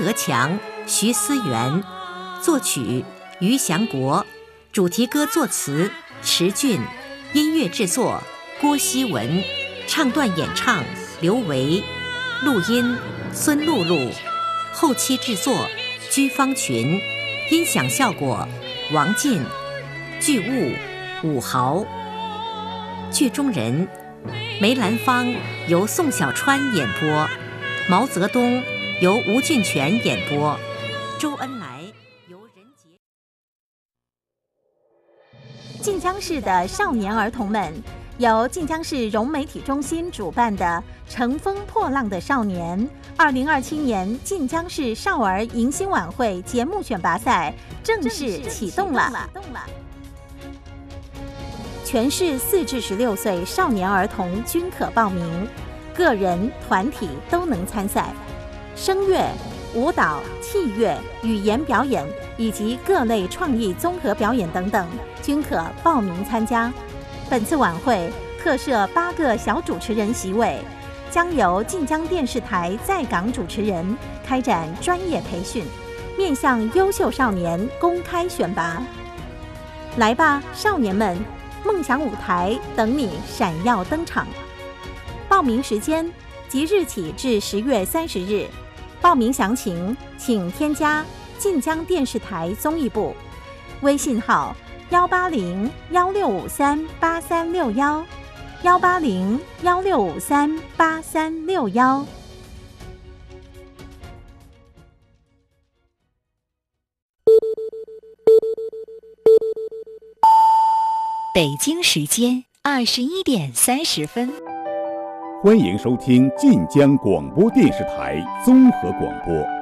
德强、徐思源，作曲于祥国，主题歌作词池俊，音乐制作郭希文，唱段演唱刘维，录音孙露露，后期制作居方群，音响效果王进，剧务武豪，剧中人梅兰芳由宋小川演播，毛泽东由吴俊全演播，周恩来由任杰。 晋江市的少年儿童们，由晋江市融媒体中心主办的《乘风破浪的少年》2027年晋江市少儿迎新晚会节目选拔赛正式启动了。全市4至16岁少年儿童均可报名，个人、团体都能参赛。声乐、舞蹈、器乐、语言表演以及各类创意综合表演等等，均可报名参加。本次晚会特设8个小主持人席位，将由晋江电视台在港主持人开展专业培训，面向优秀少年公开选拔。来吧，少年们！梦想舞台等你闪耀登场。报名时间即日起至10月30日。报名详情请添加晋江电视台综艺部微信号180-1653-8361，180-1653-8361。 北京时间21点30分， 欢迎收听晋江广播电视台综合广播。